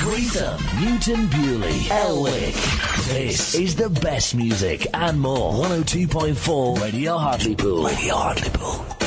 Greetham, Newton Bewley, Elwick. This is the best music and more. 102.4 Radio Hartlepool. Radio Hartlepool.